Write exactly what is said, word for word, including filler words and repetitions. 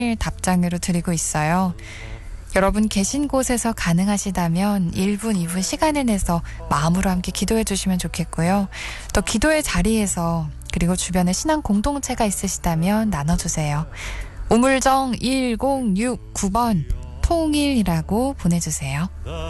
답장으로 드리고 있어요. 여러분 계신 곳에서 가능하시다면 일 분, 이 분 시간을 내서 마음으로 함께 기도해 주시면 좋겠고요. 또 기도의 자리에서 그리고 주변에 신앙 공동체가 있으시다면 나눠주세요. 우물정 일공육구 번 통일이라고 보내주세요.